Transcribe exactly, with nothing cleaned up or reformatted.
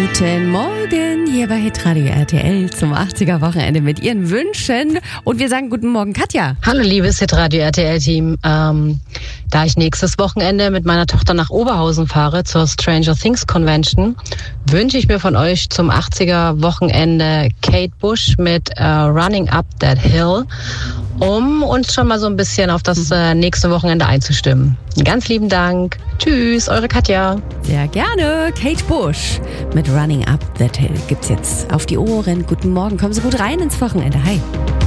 Guten Morgen hier bei Hitradio R T L zum achtziger Wochenende mit Ihren Wünschen. Und wir sagen guten Morgen, Katja. Hallo liebes Hitradio R T L-Team. Ähm, da ich nächstes Wochenende mit meiner Tochter nach Oberhausen fahre zur Stranger Things Convention, wünsche ich mir von euch zum achtziger Wochenende Kate Bush mit äh, Running Up That Hill, um uns schon mal so ein bisschen auf das äh, nächste Wochenende einzustimmen. Ganz lieben Dank. Tschüss, eure Katja. Sehr gerne. Kate Bush mit Running Up That Hill gibt's jetzt auf die Ohren. Guten Morgen, kommen Sie gut rein ins Wochenende. Hi.